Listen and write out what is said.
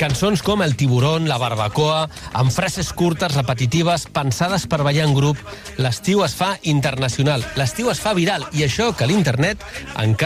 Cançons com El tiburón, La barbacoa, amb frases curtes, repetitives, pensades per ballar en grup. L'estiu es fa internacional, l'estiu es fa viral, i això que l'internet encara